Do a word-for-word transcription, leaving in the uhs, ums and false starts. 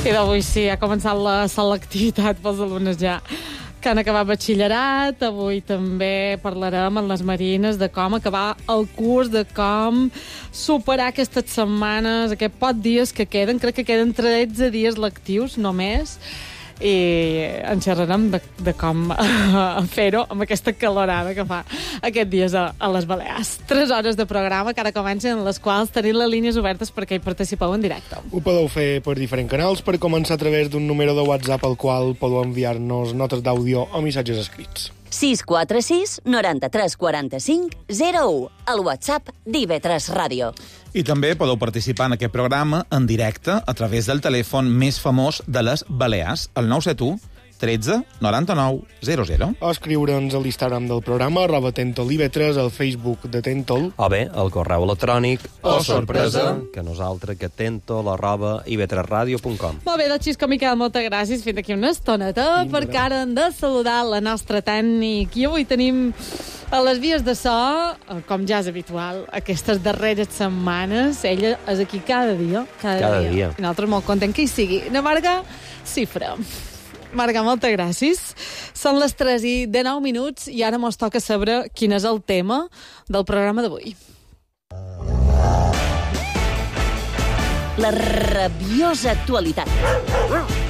I d'avui sí, ha començat la selectivitat pels alumnes ja que han acabat batxillerat. Avui també parlarem amb les Marines de com acabar el curs, de com superar aquestes setmanes, aquests pocs dies que queden. Crec que queden tretze dies lectius només, i en xerrarem de, de com fer-ho amb aquesta calorada que fa aquests dies a, a les Balears. Tres hores de programa que ara comencen, en les quals tenim les línies obertes perquè hi participeu en directe. Ho podeu fer per diferents canals, per començar a través d'un número de WhatsApp al qual podeu enviar-nos notes d'àudio o missatges escrits. sis quatre sis, noranta-tres, quaranta-cinc, zero u, el WhatsApp d'I V tres Ràdio. I també podeu participar en aquest programa en directe a través del telèfon més famós de les Balears, el nou set u, tretze, noranta-nou, zero zero. O escriure'ns a l'Instagram del programa, arroba Tentol I V tres, al Facebook de Tentol. O bé, el correu electrònic, oh, sorpresa, que nosaltres, que tentol, arroba i v tres radio punt com. Molt bé, doncs Xisco Miquel, moltes gràcies. Fins d'aquí una estoneta, perquè ara hem de saludar la nostra tècnic. I avui tenim a les vies de so, com ja és habitual, aquestes darreres setmanes, ella és aquí cada dia. Cada, Cada dia. dia. I nosaltres molt contents que hi sigui. Na Marga Cifra. Marga, moltes gràcies. Són les tres i dinou minuts i ara mos toca saber quin és el tema del programa d'avui. La rabiosa actualitat.